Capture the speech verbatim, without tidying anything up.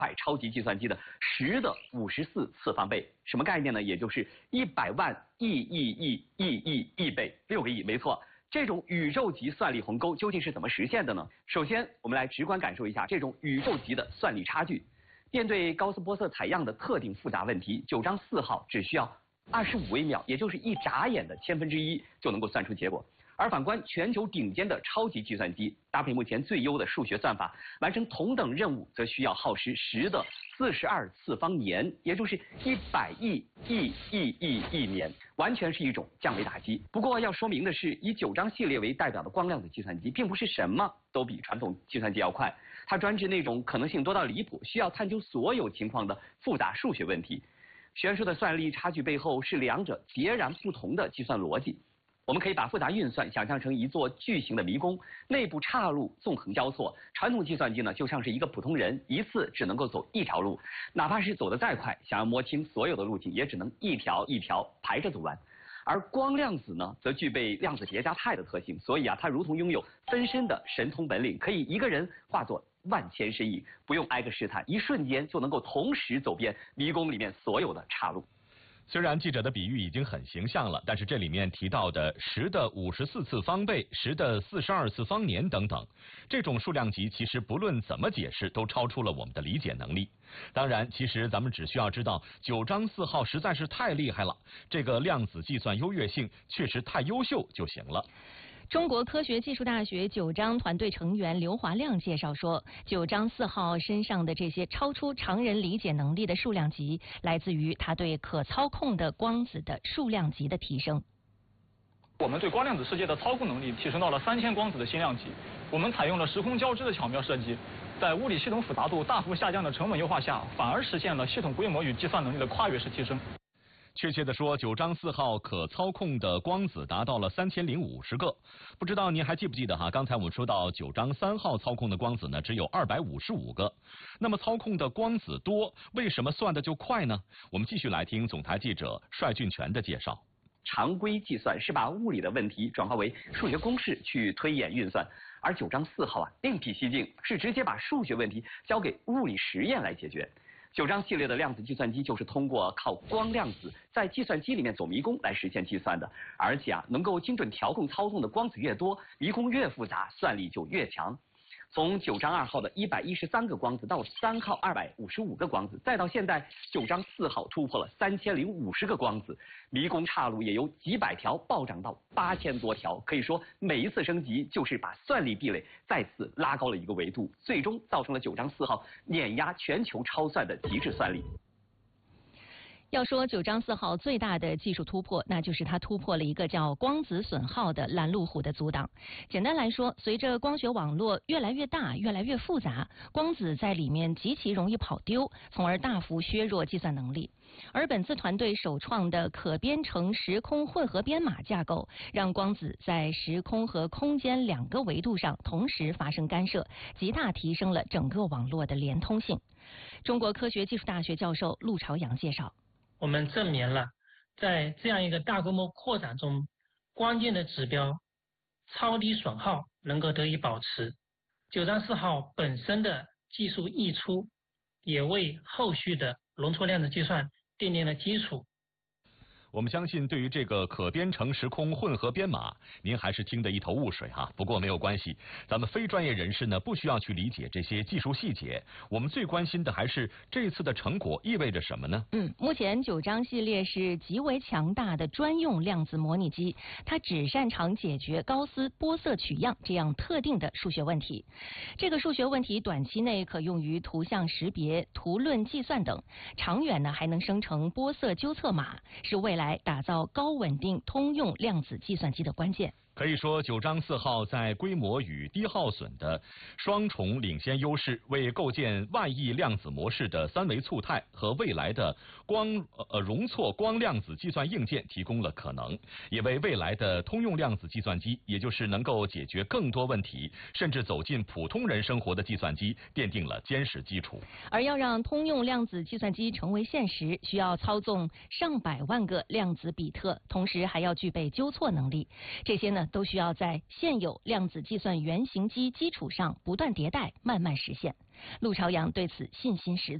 百超级计算机的十的五十四次方倍。什么概念呢？也就是一百万亿亿亿亿亿亿倍，六个亿，没错。这种宇宙级算力鸿沟究竟是怎么实现的呢？首先，我们来直观感受一下这种宇宙级的算力差距。面对高斯波色采样的特定复杂问题，九章四号只需要二十五微秒，也就是一眨眼的千分之一就能够算出结果。而反观全球顶尖的超级计算机，搭配目前最优的数学算法，完成同等任务则需要耗时十的四十二次方年，也就是一百亿亿亿亿亿年，完全是一种降维打击。不过要说明的是，以九章系列为代表的光量子计算机，并不是什么都比传统计算机要快，它专治那种可能性多到离谱、需要探究所有情况的复杂数学问题。悬殊的算力差距背后是两者截然不同的计算逻辑。我们可以把复杂运算想象成一座巨型的迷宫，内部岔路纵横交错。传统计算机呢，就像是一个普通人，一次只能够走一条路，哪怕是走得再快，想要摸清所有的路径，也只能一条一条排着走完。而光量子呢，则具备量子叠加态的特性，所以啊，它如同拥有分身的神通本领，可以一个人化作万千身影，不用挨个试探，一瞬间就能够同时走遍迷宫里面所有的岔路。 虽然记者的比喻已经很形象了，但是这里面提到的十的五十四次方倍、十的四十二次方年等等，这种数量级其实不论怎么解释，都超出了我们的理解能力。当然，其实咱们只需要知道九章四号实在是太厉害了，这个量子计算优越性确实太优秀就行了。 中国科学技术大学九章团队成员刘华亮介绍说，九章四号身上的这些超出常人理解能力的数量级，来自于它对可操控的光子的数量级的提升。 我们对光量子世界的操控能力提升到了三千光子的新量级。我们采用了时空交织的巧妙设计，在物理系统复杂度大幅下降的成本优化下，反而实现了系统规模与计算能力的跨越式提升。 确切的说，九章四号可操控的光子达到了三千零五十个。不知道您还记不记得哈？刚才我们说到九章三号操控的光子呢，只有二百五十五个。那么操控的光子多，为什么算的就快呢？我们继续来听总台记者帅俊全的介绍。 常规计算是把物理的问题转化为数学公式去推演运算，而九章四号啊另辟蹊径，是直接把数学问题交给物理实验来解决。九章系列的量子计算机就是通过靠光量子在计算机里面走迷宫来实现计算的，而且啊能够精准调控操纵的光子越多，迷宫越复杂，算力就越强。从九章二号的一百一十三个光子到三号二百五十五个光子，再到现在九章四号突破了三千零五十个光子，迷宫岔路也由几百条暴涨到八千多条。可以说每一次升级就是把算力壁垒再次拉高了一个维度，最终造成了九章四号碾压全球超算的极致算力。 要说九章四号最大的技术突破，那就是它突破了一个叫光子损耗的拦路虎的阻挡。简单来说，随着光学网络越来越大、越来越复杂，光子在里面极其容易跑丢，从而大幅削弱计算能力。而本次团队首创的可编程时空混合编码架构，让光子在时空和空间两个维度上同时发生干涉，极大提升了整个网络的连通性。中国科学技术大学教授陆朝阳介绍。 我们证明了，在这样一个大规模扩展中，关键的指标超低损耗能够得以保持。九章四号本身的技术溢出，也为后续的容错量子计算奠定了基础。 我们相信，对于这个可编程时空混合编码，您还是听得一头雾水哈。不过没有关系，咱们非专业人士呢，不需要去理解这些技术细节。我们最关心的还是这次的成果意味着什么呢？ 嗯，目前九章系列是极为强大的专用量子模拟机，它只擅长解决高斯波色取样这样特定的数学问题。这个数学问题短期内可用于图像识别、图论计算等，长远呢还能生成波色纠测码，是未来来打造高稳定通用量子计算机的关键。 可以说，九章四号在规模与低耗损的双重领先优势，为构建万亿量子模式的三维簇态和未来的光呃容错光量子计算硬件提供了可能，也为未来的通用量子计算机，也就是能够解决更多问题，甚至走进普通人生活的计算机，奠定了坚实基础。 而要让通用量子计算机成为现实，需要操纵上百万个量子比特，同时还要具备纠错能力。这些呢呢，都需要在现有量子计算原型机基础上不断迭代，慢慢实现。陆朝阳对此信心十足。